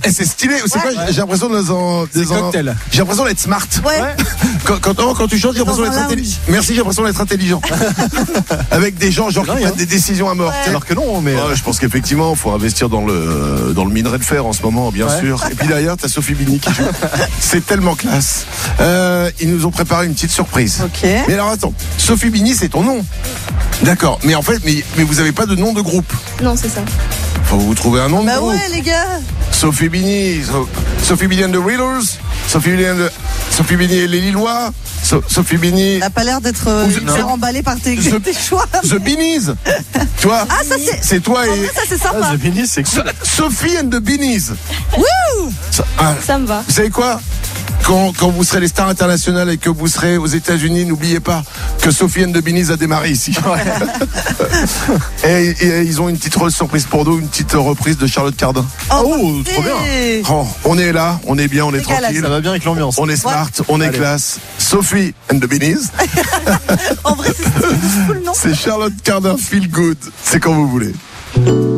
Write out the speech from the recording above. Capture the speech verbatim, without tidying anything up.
Eh, c'est stylé. C'est Ouais. quoi? J'ai l'impression de en, C'est en- cocktail. J'ai l'impression d'être smart. Ouais. Quand, quand, non, quand tu chantes, j'ai l'impression Dans d'être un intelligent. Merci, j'ai l'impression d'être intelligent. Avec des gens genre qui Non, prennent hein. des décisions à mort. Ouais. Alors que non, mais. Ouais, je pense qu'effectivement, il faut investir dans le dans le minerai de fer en ce moment, bien Ouais. sûr. Et puis derrière, t'as Sophie Bini qui joue. C'est tellement classe. Euh, ils nous ont préparé une petite surprise. Ok. Mais alors attends, Sophie Bini, c'est ton nom. D'accord. Mais en fait, mais, mais vous avez pas de nom de groupe. Non, c'est ça. Faut vous trouver un nom de Bah groupe. ouais, les gars. Sophie Bini, So- Sophie Bini and the Readers, Sophie Bini and the- Sophie Bini et les Lillois, So- Sophie Bini, T'as pas l'air d'être euh, Ou je- hyper non. emballé par tes, Je- tes choix. The Beanies. Tu vois? Ah, ça, c'est- C'est toi En et vrai, ça c'est Ah, sympa. The Beanie, c'est cool. So- Sophie and the Beanies. Wouh. Ça- ah, Ça me va. vous savez quoi? Quand, quand vous serez les stars internationales et que vous serez aux États-Unis, n'oubliez pas que Sophie and the Beanies a démarré ici. et, et ils ont une petite surprise pour nous, une petite reprise de Charlotte Cardin. Oh, trop bien. Et- Oh, on est là, on est bien, on est C'est galère, tranquille. Ça va bien avec l'ambiance. On est smart, on est Allez. classe. Sophie and the Beanies. En vrai, c'est c'est cool, non? C'est Charlotte Cardin Feel Good. C'est quand vous voulez.